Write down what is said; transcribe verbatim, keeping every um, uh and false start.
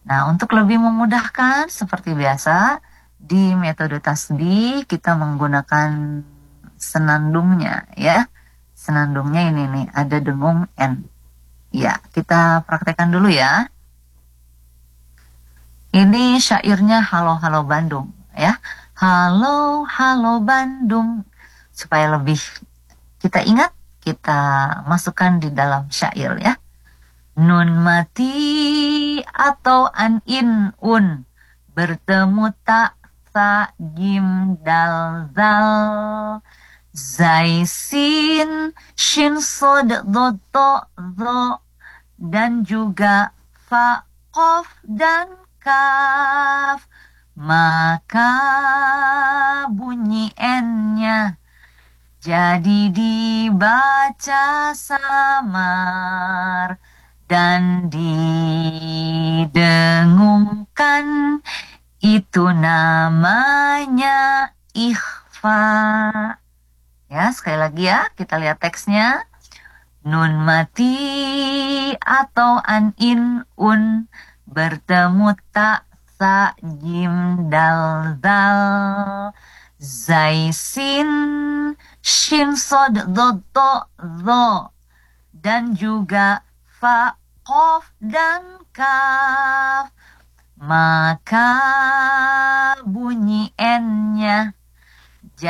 Nah, untuk lebih memudahkan seperti biasa di metode tasbih kita menggunakan senandungnya ya. Senandungnya ini nih ada dengung N. Ya, kita praktekkan dulu ya. Ini syairnya Halo Halo Bandung ya. Halo Halo Bandung. Supaya lebih kita ingat, kita masukkan di dalam syair ya. Nun mati atau an in un bertemu tak sa jim dal zal zai sin shin sod do to zo dan juga fa qaf dan kaf, maka bunyi n-nya jadi dibaca samar dan didengungkan, itu namanya ikhfa. Ya, sekali lagi ya, kita lihat teksnya. Nun mati atau an in un bertemu tak sa jim dal zal zai sin shin sod do to zo dan juga fa qaf dan kaf, maka bunyi n-nya